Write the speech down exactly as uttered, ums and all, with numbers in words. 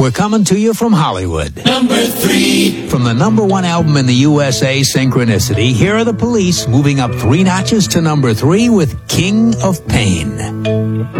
We're coming to you from Hollywood. Number three. From the number one album in the U S A, Synchronicity, here are the Police moving up three notches to number three with King of Pain.